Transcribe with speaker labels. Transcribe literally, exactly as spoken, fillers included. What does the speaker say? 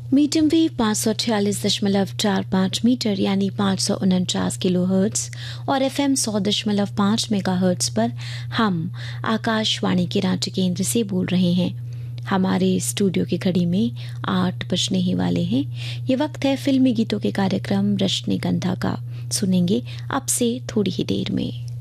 Speaker 1: Medium wave पाँच सौ छियालीस दशमलव चार पाँच मीटर यानी पाँच सौ उनचास किलो हर्ट्स और एफ एम सौ दशमलव पाँच मेगा हर्ट्स पर हम आकाशवाणी के रांची केंद्र से बोल रहे हैं। हमारे स्टूडियो की घड़ी में आठ बजने ही वाले हैं। ये वक्त है फिल्मी गीतों के कार्यक्रम रश्मिगंधा का। सुनेंगे अब से थोड़ी ही देर में।